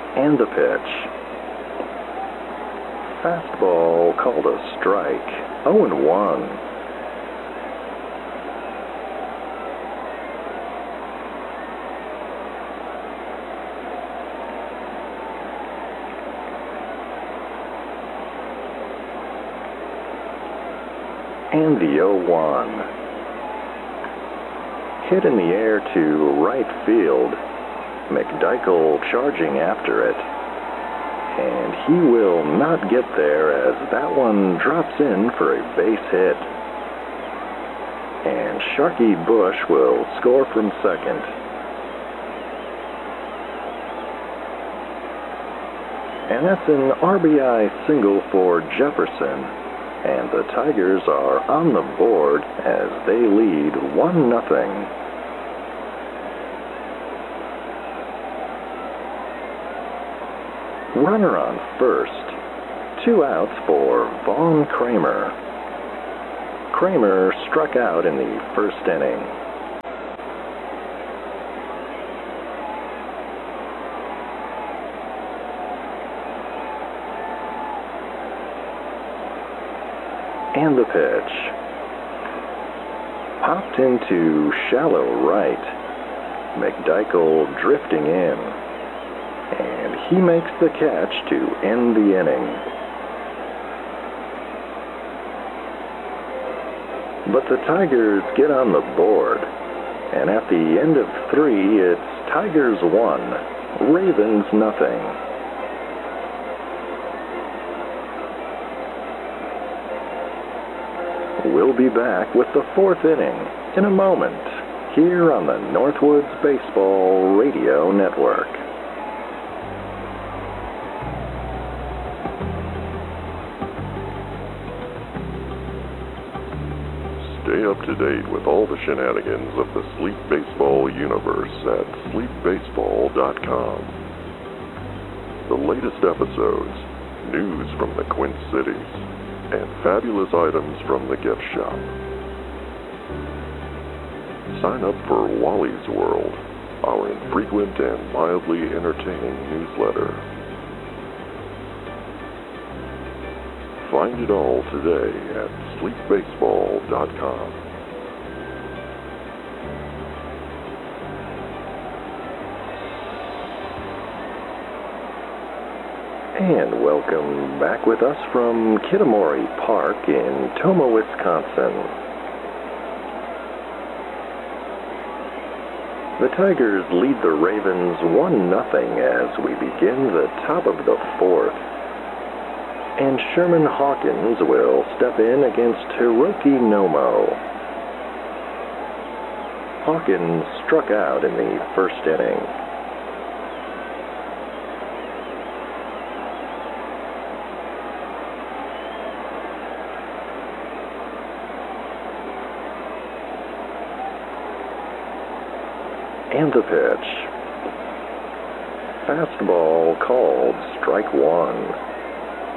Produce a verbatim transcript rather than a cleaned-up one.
And the pitch. Fastball called a strike. oh and one. And the oh one. Hit in the air to right field. McDykel charging after it. And he will not get there as that one drops in for a base hit. And Sharky Bush will score from second. And that's an R B I single for Jefferson. And the Tigers are on the board as they lead one nothing. Runner on first. Two outs for Vaughn Kramer. Kramer struck out in the first inning. And the pitch. Popped into shallow right. McDykel drifting in. And he makes the catch to end the inning. But the Tigers get on the board. And at the end of three, it's Tigers one, Ravens nothing. We'll be back with the fourth inning in a moment here on the Northwoods Baseball Radio Network. Stay up to date with all the shenanigans of the Sleep Baseball universe at sleep baseball dot com. The latest episodes, news from the Quint Cities, and fabulous items from the gift shop. Sign up for Wally's World, our infrequent and mildly entertaining newsletter. Find it all today at sleep baseball dot com. And welcome back with us from Kitamori Park in Tomah, Wisconsin. The Tigers lead the Ravens one nothing as we begin the top of the fourth. And Sherman Hawkins will step in against Hiroki Nomo. Hawkins struck out in the first inning. And the pitch. Fastball called strike one.